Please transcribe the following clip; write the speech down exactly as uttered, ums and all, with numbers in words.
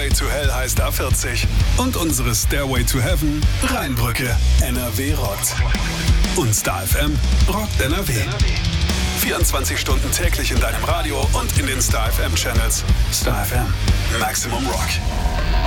Stairway to Hell heißt A vierzig. Und unsere Stairway to Heaven Rheinbrücke. N R W rockt. Und Star F M rockt N R W. vierundzwanzig Stunden täglich in deinem Radio und in den Star F M Channels. Star F M. Maximum Rock.